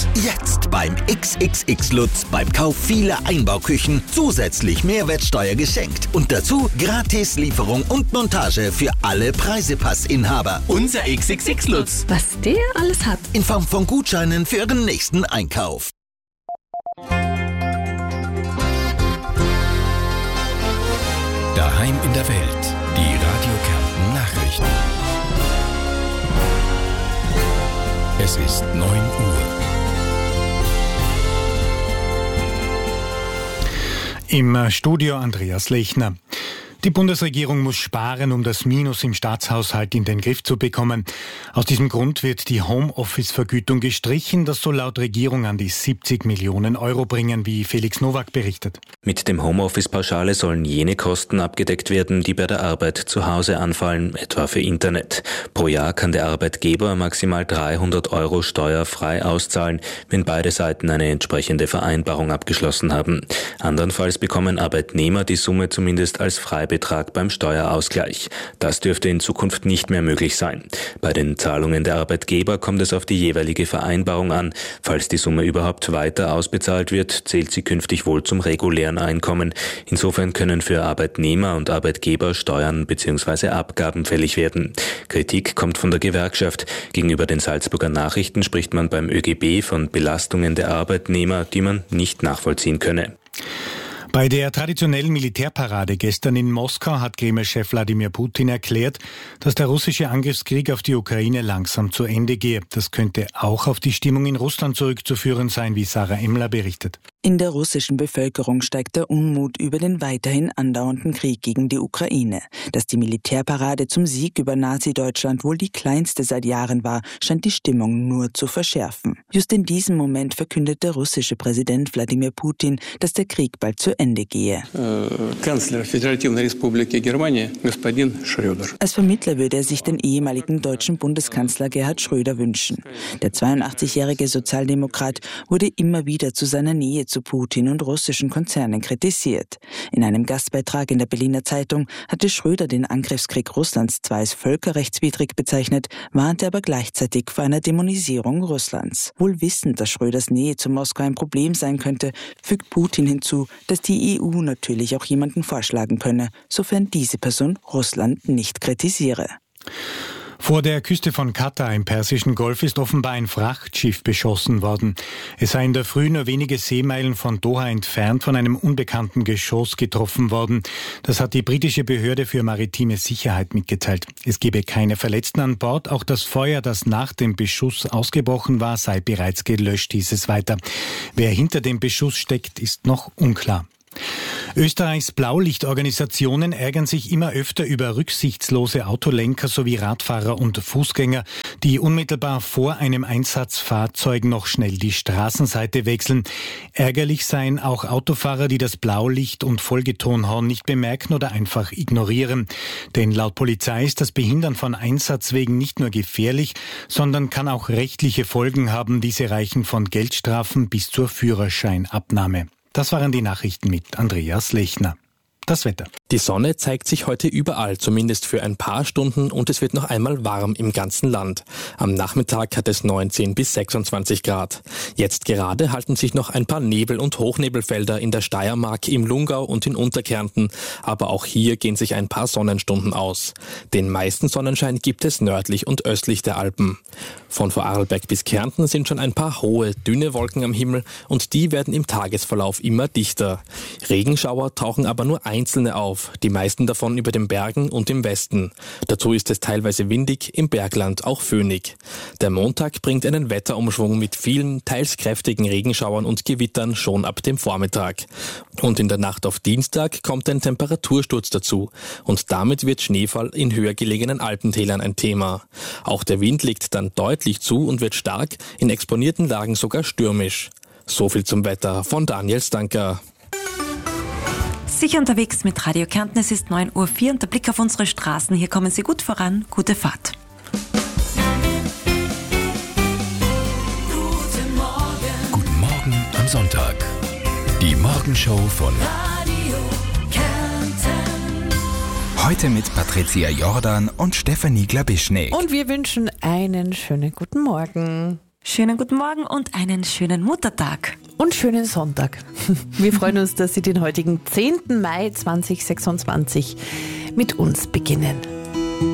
Jetzt beim XXX Lutz beim Kauf vieler Einbauküchen zusätzlich Mehrwertsteuer geschenkt. Und dazu Gratis-Lieferung und Montage für alle Preisepassinhaber. Unser XXX Lutz. Was der alles hat. In Form von Gutscheinen für Ihren nächsten Einkauf. Daheim in der Welt. Die Radio Kärnten Nachrichten. Es ist 9 Uhr. Im Studio Andreas Lechner. Die Bundesregierung muss sparen, um das Minus im Staatshaushalt in den Griff zu bekommen. Aus diesem Grund wird die Homeoffice-Vergütung gestrichen. Das soll laut Regierung an die 70 Millionen Euro bringen, wie Felix Nowak berichtet. Mit dem Homeoffice-Pauschale sollen jene Kosten abgedeckt werden, die bei der Arbeit zu Hause anfallen, etwa für Internet. Pro Jahr kann der Arbeitgeber maximal 300 Euro steuerfrei auszahlen, wenn beide Seiten eine entsprechende Vereinbarung abgeschlossen haben. Andernfalls bekommen Arbeitnehmer die Summe zumindest als Freibetrag beim Steuerausgleich. Das dürfte in Zukunft nicht mehr möglich sein. Bei den Zahlungen der Arbeitgeber kommt es auf die jeweilige Vereinbarung an. Falls die Summe überhaupt weiter ausbezahlt wird, zählt sie künftig wohl zum regulären Einkommen. Insofern können für Arbeitnehmer und Arbeitgeber Steuern bzw. Abgaben fällig werden. Kritik kommt von der Gewerkschaft. Gegenüber den Salzburger Nachrichten spricht man beim ÖGB von Belastungen der Arbeitnehmer, die man nicht nachvollziehen könne. Bei der traditionellen Militärparade gestern in Moskau hat Kreml-Chef Wladimir Putin erklärt, dass der russische Angriffskrieg auf die Ukraine langsam zu Ende gehe. Das könnte auch auf die Stimmung in Russland zurückzuführen sein, wie Sarah Emmler berichtet. In der russischen Bevölkerung steigt der Unmut über den weiterhin andauernden Krieg gegen die Ukraine. Dass die Militärparade zum Sieg über Nazi-Deutschland wohl die kleinste seit Jahren war, scheint die Stimmung nur zu verschärfen. Just in diesem Moment verkündet der russische Präsident Wladimir Putin, dass der Krieg bald zu Ende gehe. Kanzler Föderativной Republiki Germania, господин Schröder. Als Vermittler würde er sich den ehemaligen deutschen Bundeskanzler Gerhard Schröder wünschen. Der 82-jährige Sozialdemokrat wurde immer wieder zu seiner Nähe zu Putin und russischen Konzernen kritisiert. In einem Gastbeitrag in der Berliner Zeitung hatte Schröder den Angriffskrieg Russlands zwar als völkerrechtswidrig bezeichnet, warnte aber gleichzeitig vor einer Dämonisierung Russlands. Wohl wissend, dass Schröders Nähe zu Moskau ein Problem sein könnte, fügt Putin hinzu, dass die EU natürlich auch jemanden vorschlagen könne, sofern diese Person Russland nicht kritisiere. Vor der Küste von Katar im Persischen Golf ist offenbar ein Frachtschiff beschossen worden. Es sei in der Früh nur wenige Seemeilen von Doha entfernt von einem unbekannten Geschoss getroffen worden. Das hat die britische Behörde für maritime Sicherheit mitgeteilt. Es gebe keine Verletzten an Bord. Auch das Feuer, das nach dem Beschuss ausgebrochen war, sei bereits gelöscht, hieß es weiter. Wer hinter dem Beschuss steckt, ist noch unklar. Österreichs Blaulichtorganisationen ärgern sich immer öfter über rücksichtslose Autolenker sowie Radfahrer und Fußgänger, die unmittelbar vor einem Einsatzfahrzeug noch schnell die Straßenseite wechseln. Ärgerlich seien auch Autofahrer, die das Blaulicht und Folgetonhorn nicht bemerken oder einfach ignorieren. Denn laut Polizei ist das Behindern von Einsatzwegen nicht nur gefährlich, sondern kann auch rechtliche Folgen haben. Diese reichen von Geldstrafen bis zur Führerscheinabnahme. Das waren die Nachrichten mit Andreas Lechner. Das Wetter. Die Sonne zeigt sich heute überall, zumindest für ein paar Stunden, und es wird noch einmal warm im ganzen Land. Am Nachmittag hat es 19 bis 26 Grad. Jetzt gerade halten sich noch ein paar Nebel- und Hochnebelfelder in der Steiermark, im Lungau und in Unterkärnten, aber auch hier gehen sich ein paar Sonnenstunden aus. Den meisten Sonnenschein gibt es nördlich und östlich der Alpen. Von Vorarlberg bis Kärnten sind schon ein paar hohe, dünne Wolken am Himmel und die werden im Tagesverlauf immer dichter. Regenschauer tauchen aber nur einzelne auf, die meisten davon über den Bergen und im Westen. Dazu ist es teilweise windig, im Bergland auch föhnig. Der Montag bringt einen Wetterumschwung mit vielen, teils kräftigen Regenschauern und Gewittern schon ab dem Vormittag. Und in der Nacht auf Dienstag kommt ein Temperatursturz dazu und damit wird Schneefall in höher gelegenen Alpentälern ein Thema. Auch der Wind legt dann deutlich zu und wird stark, in exponierten Lagen sogar stürmisch. So viel zum Wetter von Daniel Stanker. Sicher unterwegs mit Radio Kärnten. Es ist 9:04 Uhr und der Blick auf unsere Straßen. Hier kommen Sie gut voran. Gute Fahrt. Guten Morgen am Sonntag. Die Morgenshow von Radio Kärnten. Heute mit Patricia Jordan und Stefanie Glabischnik. Und wir wünschen einen schönen guten Morgen. Schönen guten Morgen und einen schönen Muttertag. Und schönen Sonntag. Wir freuen uns, dass Sie den heutigen 10. Mai 2026 mit uns beginnen.